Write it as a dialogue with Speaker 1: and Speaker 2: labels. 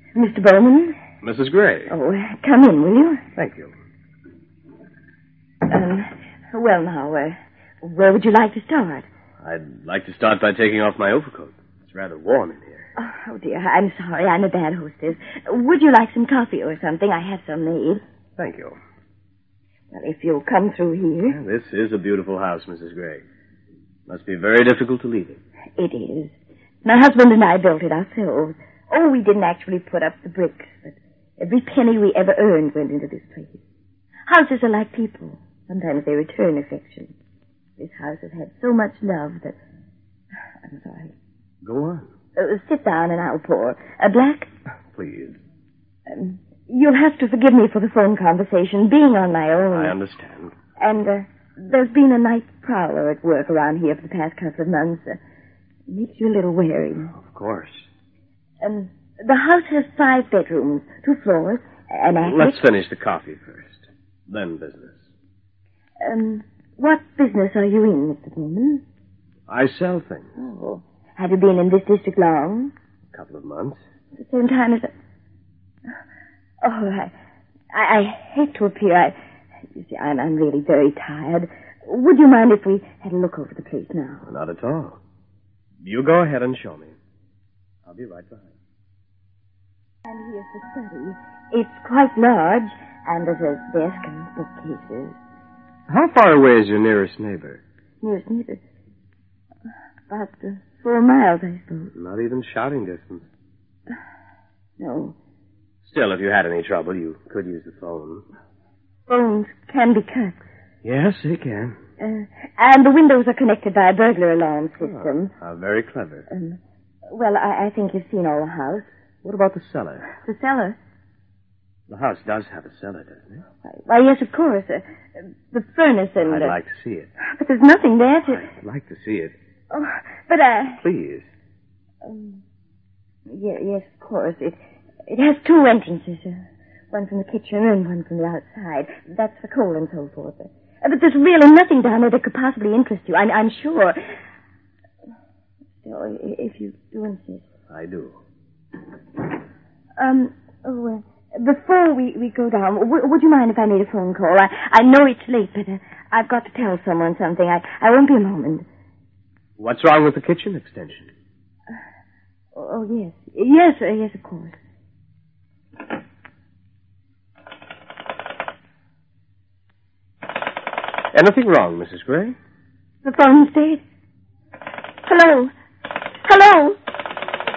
Speaker 1: Mr. Bowman?
Speaker 2: Mrs. Gray.
Speaker 1: Oh, come in, will you?
Speaker 2: Thank you.
Speaker 1: Well, now, where would you like to start?
Speaker 2: I'd like to start by taking off my overcoat. It's rather warm in here.
Speaker 1: Oh, dear, I'm sorry. I'm a bad hostess. Would you like some coffee or something? I have some made.
Speaker 2: Thank you.
Speaker 1: Well, if you'll come through here.
Speaker 2: This is a beautiful house, Mrs. Gray. Must be very difficult to leave it.
Speaker 1: It is. My husband and I built it ourselves. Oh, we didn't actually put up the bricks, but every penny we ever earned went into this place. Houses are like people. Sometimes they return affection. This house has had so much love that... I'm sorry.
Speaker 2: Go on.
Speaker 1: Sit down and I'll pour. Black?
Speaker 2: Please.
Speaker 1: You'll have to forgive me for the phone conversation, being on my own.
Speaker 2: I understand.
Speaker 1: And there's been a night prowler at work around here for the past couple of months. Makes you a little wary.
Speaker 2: Of course.
Speaker 1: The house has 5 bedrooms, 2 floors, an attic.
Speaker 2: Let's finish the coffee first. Then business.
Speaker 1: What business are you in, Mr. Bowman?
Speaker 2: I sell things.
Speaker 1: Oh. Have you been in this district long?
Speaker 2: A couple of months.
Speaker 1: At the same time as... Oh, I hate to appear. You see, I'm really very tired. Would you mind if we had a look over the place now?
Speaker 2: Not at all. You go ahead and show me. I'll be right behind.
Speaker 1: And here's the study. It's quite large, and there's a desk and bookcases.
Speaker 2: How far away is your nearest neighbor?
Speaker 1: Nearest neighbor? About 4 miles, I suppose.
Speaker 2: Not even shouting distance.
Speaker 1: No.
Speaker 2: Still, if you had any trouble, you could use the phone.
Speaker 1: Phones can be cut.
Speaker 2: Yes, they can.
Speaker 1: And the windows are connected by a burglar alarm system.
Speaker 2: How very clever.
Speaker 1: Well, I think you've seen all the house.
Speaker 2: What about the cellar?
Speaker 1: The cellar?
Speaker 2: The house does have a cellar, doesn't it?
Speaker 1: Why, yes, of course. The furnace and...
Speaker 2: I'd like to see it.
Speaker 1: But there's nothing there to...
Speaker 2: I'd like to see it.
Speaker 1: Oh, but
Speaker 2: Please.
Speaker 1: Yes, of course. It has 2 entrances. One from the kitchen and one from the outside. That's for coal and so forth. But there's really nothing down there that could possibly interest you. I'm sure. Still, if you do insist.
Speaker 2: I do.
Speaker 1: Before we go down, would you mind if I made a phone call? I know it's late, but I've got to tell someone something. I won't be a moment.
Speaker 2: What's wrong with the kitchen extension?
Speaker 1: Yes. Yes, of course.
Speaker 2: Anything wrong, Mrs. Gray?
Speaker 1: The phone stayed. Hello?